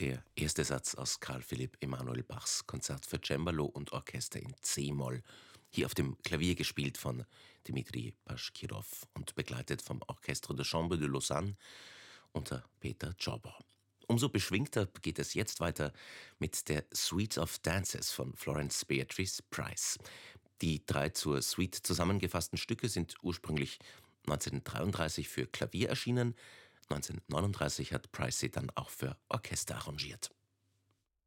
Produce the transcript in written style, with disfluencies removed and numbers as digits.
Der erste Satz aus Carl Philipp Emanuel Bachs Konzert für Cembalo und Orchester in C-Moll, hier auf dem Klavier gespielt von Dmitri Baschkirow und begleitet vom Orchestre de Chambre de Lausanne unter Peter Czobor. Umso beschwingter geht es jetzt weiter mit der Suite of Dances von Florence Beatrice Price. Die 3 zur Suite zusammengefassten Stücke sind ursprünglich 1933 für Klavier erschienen. 1939 hat Price sie dann auch für Orchester arrangiert.